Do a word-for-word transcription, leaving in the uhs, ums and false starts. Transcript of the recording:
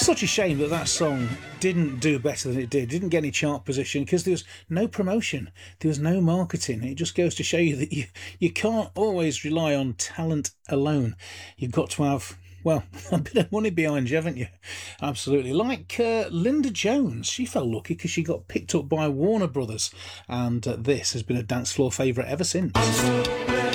such a shame that that song didn't do better than it did, didn't get any chart position, because there was no promotion, there was no marketing. It just goes to show you that you, you can't always rely on talent alone. You've got to have, well, a bit of money behind you, haven't you? Absolutely. Like uh, Linda Jones, she felt lucky because she got picked up by Warner Brothers, and uh, this has been a dance floor favourite ever since.